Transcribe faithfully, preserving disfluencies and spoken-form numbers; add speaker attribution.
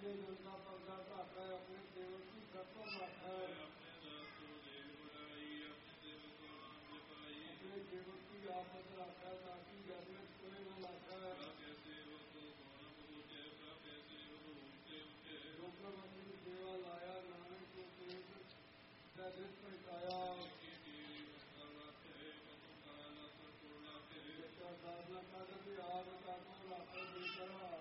Speaker 1: अपने जनता पर्दा ढाका है, अपने सेवक की सत्ता रखा है, अपने सेवक की आपस रखा है, ताकि जन्नत कोई न रखा है। जो प्रभु अपनी सेवा लाया, नानक को सेवक दिल पहुँचाया, साधना कर आप